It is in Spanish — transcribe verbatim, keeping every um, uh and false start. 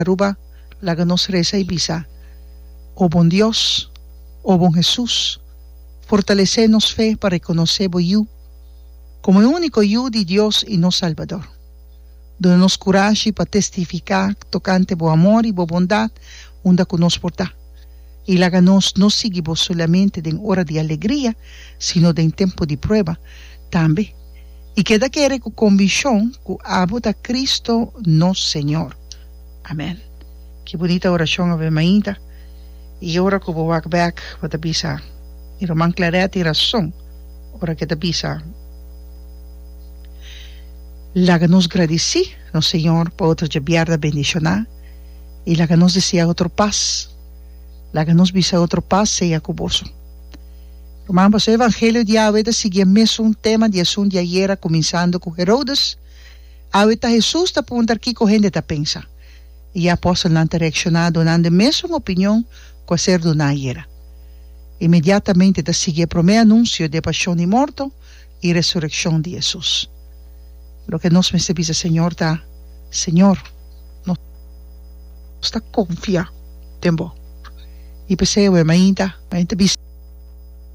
Aruba, la que nos reza y visa. Oh bon Dios, oh bon Jesús, fortalecernos fe para reconocer you como el único you de Dios y no Salvador. Donos coraje para testificar tocante bo amor y bo bondad, onda que nos porta. Y la que nos no seguimos solamente en hora de alegría, sino en tiempo de prueba también. Y queda que con convicción que abo da Cristo no Señor. Amén. Qué bonita oración ave mainta. Y ahora que voy a back, voy a pisar. Y román claridad y razón. Ahora que te pisa. La que nos agradecí, no Señor, por otra llevar bendición. Y la que nos decía otro paz. La que nos visa otro paz sea cuboso. Román, pues el evangelio de ahorita sigue mesmo un tema de asunto de ayer, comenzando con Herodes. Ahorita Jesús está apuntando aquí con gente que pensa. Y el apóstol han reaccionado donando a mesma opinião com a ser do ayer. Imediatamente te sigue o primeiro anúncio de paixão e morto e ressurreição de Jesus. Lo que nos dice, Senhor, está, Senhor, não está confia tempo. E pensei, eu ainda, ainda